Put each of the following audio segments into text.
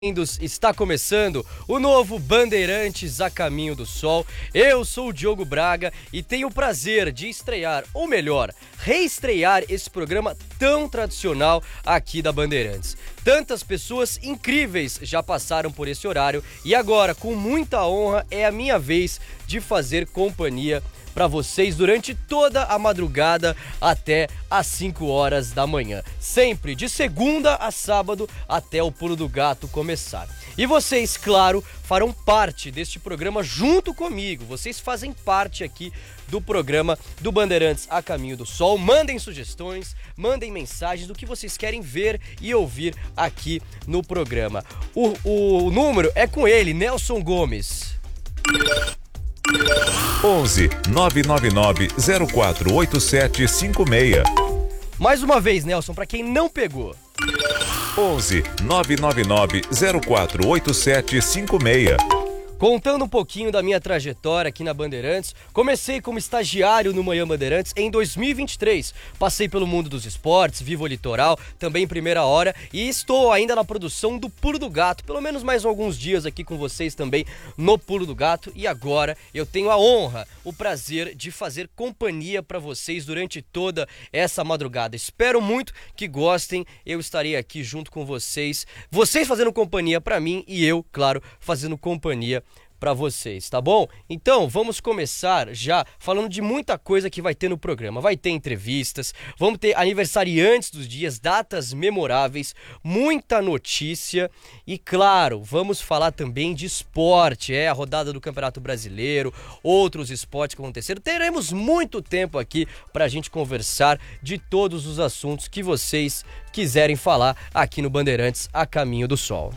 Está começando o novo Bandeirantes a Caminho do Sol. Eu sou o Diogo Braga e tenho o prazer de estrear, ou melhor, reestrear esse programa tão tradicional aqui da Bandeirantes. Tantas pessoas incríveis já passaram por esse horário e agora, com muita honra, é a minha vez de fazer companhia para vocês durante toda a madrugada até às 5 horas da manhã. Sempre de segunda a sábado até o Pulo do Gato começar. E vocês, claro, farão parte deste programa junto comigo. Vocês fazem parte aqui do programa do Bandeirantes a Caminho do Sol. Mandem sugestões, mandem mensagens do que vocês querem ver e ouvir aqui no programa. O número é com ele, Nelson Gomes. 11 999 048756. Mais uma vez, Nelson, para quem não pegou. 11 999 048756. Contando um pouquinho da minha trajetória aqui na Bandeirantes, comecei como estagiário no Manhã Bandeirantes em 2023. Passei pelo mundo dos esportes, Viva o Litoral, também em primeira hora, e estou ainda na produção do Pulo do Gato, pelo menos mais alguns dias aqui com vocês também no Pulo do Gato. E agora eu tenho a honra, o prazer de fazer companhia para vocês durante toda essa madrugada. Espero muito que gostem, eu estarei aqui junto com vocês fazendo companhia para mim e eu, claro, fazendo companhia para vocês, tá bom? Então, vamos começar já falando de muita coisa que vai ter no programa. Vai ter entrevistas, vamos ter aniversariantes dos dias, datas memoráveis, muita notícia e, claro, vamos falar também de esporte, a rodada do Campeonato Brasileiro, outros esportes que aconteceram. Teremos muito tempo aqui pra gente conversar de todos os assuntos que vocês quiserem falar aqui no Bandeirantes a Caminho do Sol.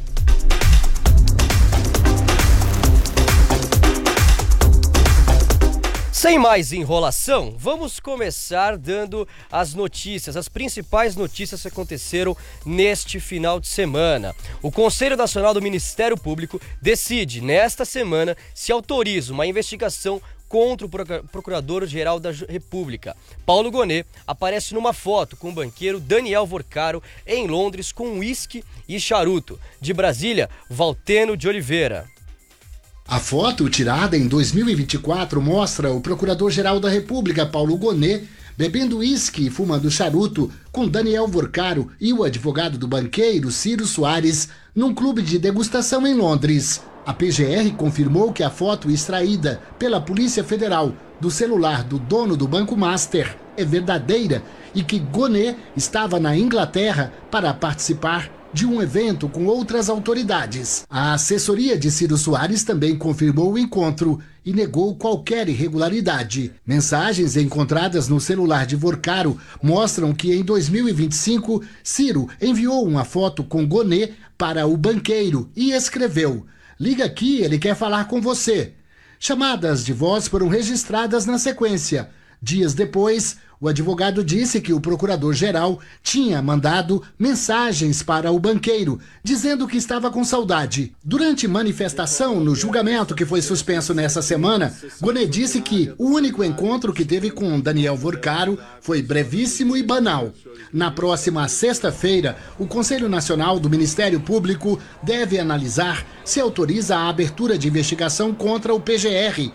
Sem mais enrolação, vamos começar dando as notícias, as principais notícias que aconteceram neste final de semana. O Conselho Nacional do Ministério Público decide, nesta semana, se autoriza uma investigação contra o Procurador-Geral da República. Paulo Gonet aparece numa foto com o banqueiro Daniel Vorcaro em Londres com uísque e charuto. De Brasília, Valteno de Oliveira. A foto, tirada em 2024, mostra o Procurador-Geral da República, Paulo Gonet, bebendo uísque e fumando charuto com Daniel Vorcaro e o advogado do banqueiro, Ciro Soares, num clube de degustação em Londres. A PGR confirmou que a foto extraída pela Polícia Federal do celular do dono do Banco Master é verdadeira e que Gonet estava na Inglaterra para participar de um evento com outras autoridades. A assessoria de Ciro Soares também confirmou o encontro e negou qualquer irregularidade. Mensagens encontradas no celular de Vorcaro mostram que em 2025, Ciro enviou uma foto com Gonet para o banqueiro e escreveu: "Liga aqui, ele quer falar com você." Chamadas de voz foram registradas na sequência. Dias depois, o advogado disse que o procurador-geral tinha mandado mensagens para o banqueiro, dizendo que estava com saudade. Durante manifestação no julgamento que foi suspenso nessa semana, Gonet disse que o único encontro que teve com Daniel Vorcaro foi brevíssimo e banal. Na próxima sexta-feira, o Conselho Nacional do Ministério Público deve analisar se autoriza a abertura de investigação contra o PGR.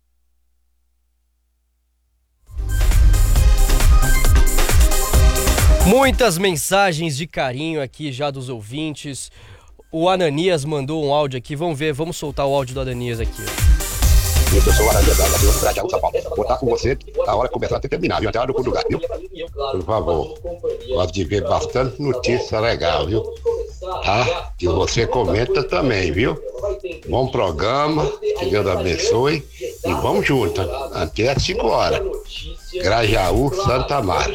Muitas mensagens de carinho aqui já dos ouvintes. O Ananias mandou um áudio aqui, vamos soltar o áudio do Ananias aqui. Eu sou o Ananias da cidade de São Paulo. Vou estar com você a hora que começar até terminar, viu? Até a hora do Pulo do Gato, viu? Por favor. Gosto de ver bastante notícia legal, viu? Tá? E você comenta também, viu? Bom programa, que Deus abençoe. E vamos juntos, até às 5 horas. Grajaú, Santa Mara.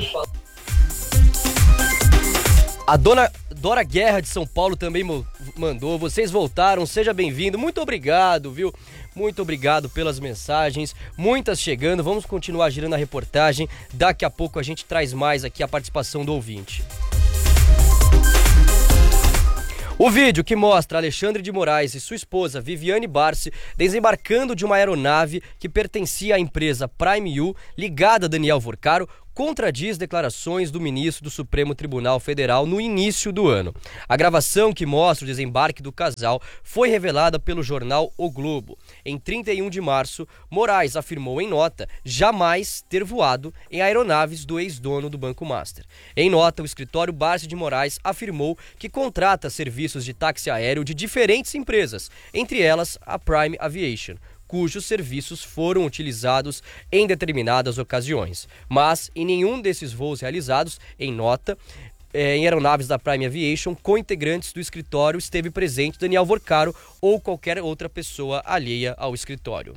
A dona Dora Guerra de São Paulo também mandou. Vocês voltaram, seja bem-vindo. Muito obrigado, viu? Muito obrigado pelas mensagens. Muitas chegando. Vamos continuar girando a reportagem. Daqui a pouco a gente traz mais aqui a participação do ouvinte. O vídeo que mostra Alexandre de Moraes e sua esposa Viviane Barsi desembarcando de uma aeronave que pertencia à empresa Prime U, ligada a Daniel Vorcaro, contradiz declarações do ministro do Supremo Tribunal Federal no início do ano. A gravação que mostra o desembarque do casal foi revelada pelo jornal O Globo. Em 31 de março, Moraes afirmou em nota jamais ter voado em aeronaves do ex-dono do Banco Master. Em nota, o escritório Barsi de Moraes afirmou que contrata serviços de táxi aéreo de diferentes empresas, entre elas a Prime Aviation, cujos serviços foram utilizados em determinadas ocasiões. Mas em nenhum desses voos realizados, em nota, em aeronaves da Prime Aviation, com integrantes do escritório esteve presente Daniel Vorcaro ou qualquer outra pessoa alheia ao escritório.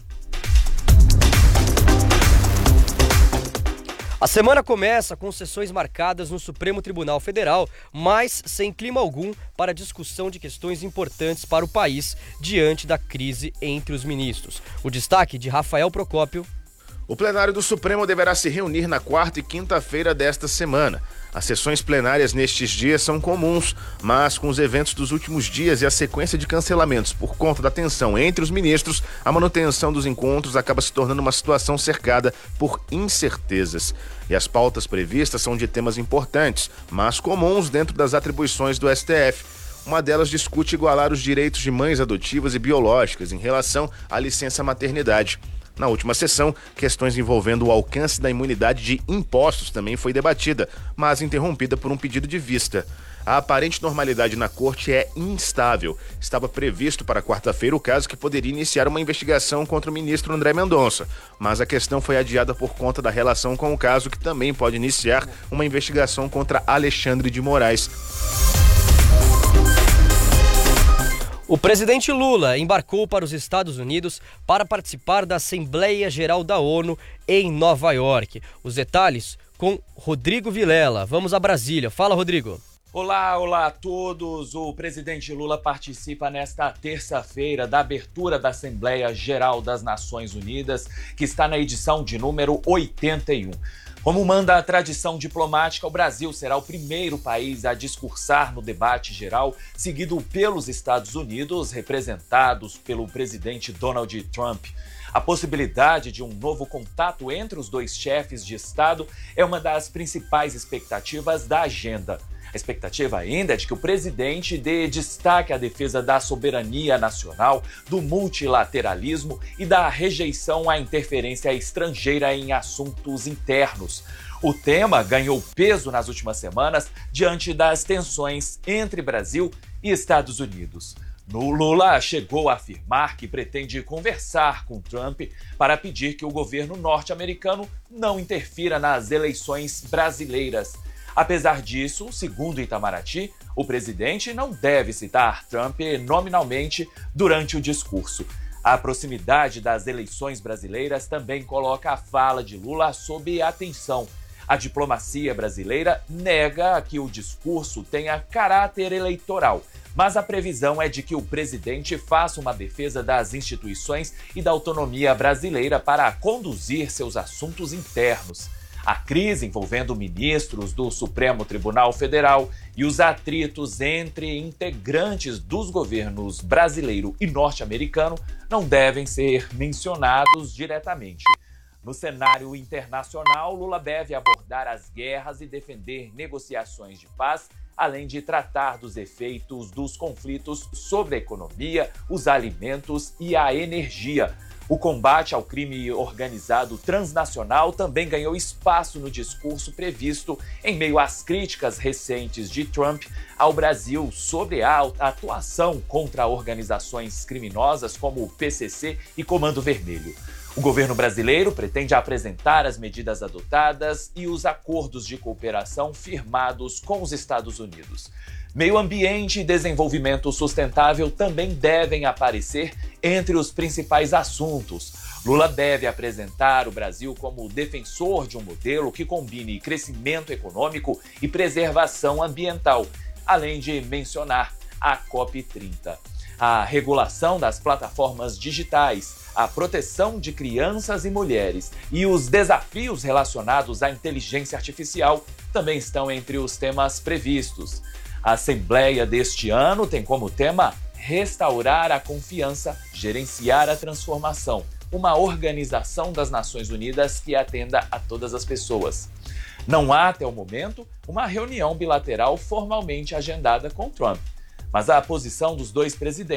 A semana começa com sessões marcadas no Supremo Tribunal Federal, mas sem clima algum para discussão de questões importantes para o país diante da crise entre os ministros. O destaque de Rafael Procópio. O plenário do Supremo deverá se reunir na quarta e quinta-feira desta semana. As sessões plenárias nestes dias são comuns, mas com os eventos dos últimos dias e a sequência de cancelamentos por conta da tensão entre os ministros, a manutenção dos encontros acaba se tornando uma situação cercada por incertezas. E as pautas previstas são de temas importantes, mas comuns dentro das atribuições do STF. Uma delas discute igualar os direitos de mães adotivas e biológicas em relação à licença maternidade. Na última sessão, questões envolvendo o alcance da imunidade de impostos também foi debatida, mas interrompida por um pedido de vista. A aparente normalidade na corte é instável. Estava previsto para quarta-feira o caso que poderia iniciar uma investigação contra o ministro André Mendonça, mas a questão foi adiada por conta da relação com o caso que também pode iniciar uma investigação contra Alexandre de Moraes. O presidente Lula embarcou para os Estados Unidos para participar da Assembleia Geral da ONU em Nova York. Os detalhes com Rodrigo Vilela. Vamos a Brasília. Fala, Rodrigo. Olá a todos. O presidente Lula participa nesta terça-feira da abertura da Assembleia Geral das Nações Unidas, que está na edição de número 81. Como manda a tradição diplomática, o Brasil será o primeiro país a discursar no debate geral, seguido pelos Estados Unidos, representados pelo presidente Donald Trump. A possibilidade de um novo contato entre os dois chefes de Estado é uma das principais expectativas da agenda. A expectativa ainda é de que o presidente dê destaque à defesa da soberania nacional, do multilateralismo e da rejeição à interferência estrangeira em assuntos internos. O tema ganhou peso nas últimas semanas diante das tensões entre Brasil e Estados Unidos. Lula chegou a afirmar que pretende conversar com Trump para pedir que o governo norte-americano não interfira nas eleições brasileiras. Apesar disso, segundo Itamaraty, o presidente não deve citar Trump nominalmente durante o discurso. A proximidade das eleições brasileiras também coloca a fala de Lula sob atenção. A diplomacia brasileira nega que o discurso tenha caráter eleitoral, mas a previsão é de que o presidente faça uma defesa das instituições e da autonomia brasileira para conduzir seus assuntos internos. A crise envolvendo ministros do Supremo Tribunal Federal e os atritos entre integrantes dos governos brasileiro e norte-americano não devem ser mencionados diretamente. No cenário internacional, Lula deve abordar as guerras e defender negociações de paz, além de tratar dos efeitos dos conflitos sobre a economia, os alimentos e a energia. O combate ao crime organizado transnacional também ganhou espaço no discurso previsto em meio às críticas recentes de Trump ao Brasil sobre a atuação contra organizações criminosas como o PCC e Comando Vermelho. O governo brasileiro pretende apresentar as medidas adotadas e os acordos de cooperação firmados com os Estados Unidos. Meio ambiente e desenvolvimento sustentável também devem aparecer entre os principais assuntos. Lula deve apresentar o Brasil como defensor de um modelo que combine crescimento econômico e preservação ambiental, além de mencionar a COP30. A regulação das plataformas digitais, a proteção de crianças e mulheres e os desafios relacionados à inteligência artificial também estão entre os temas previstos. A Assembleia deste ano tem como tema restaurar a confiança, gerenciar a transformação, uma organização das Nações Unidas que atenda a todas as pessoas. Não há, até o momento, uma reunião bilateral formalmente agendada com Trump. Mas a posição dos dois presidentes